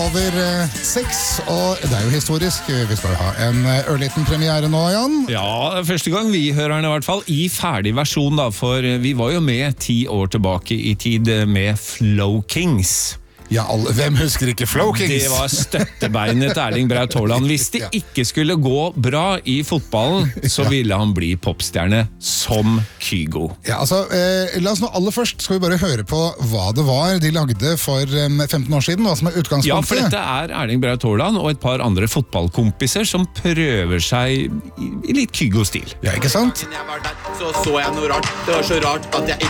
6, og det jo historisk. Vi skal ha en ørliten premiere nå, Jan. Ja, første gang vi hører den i hvert fall i ferdig versjon da, for vi var jo med 10 år tilbake i tid med Flow Kings. Ja, hvem husker ikke Flow Kings? Det var støttebeinet til Erling Braut Haaland. Hvis det ikke skulle gå bra i fotballen, så ville han bli popstjerne som Kygo. Ja, altså, la oss nå aller først skal vi bare høre på hva det var de lagde for 15 år siden, hva som utgangspunktet. Ja, for dette Erling Braut Haaland og et par andre fotballkompiser som prøver seg i litt Kygo-stil. Ja, ikke sant? Så jeg noe rart. Det var så rart at jeg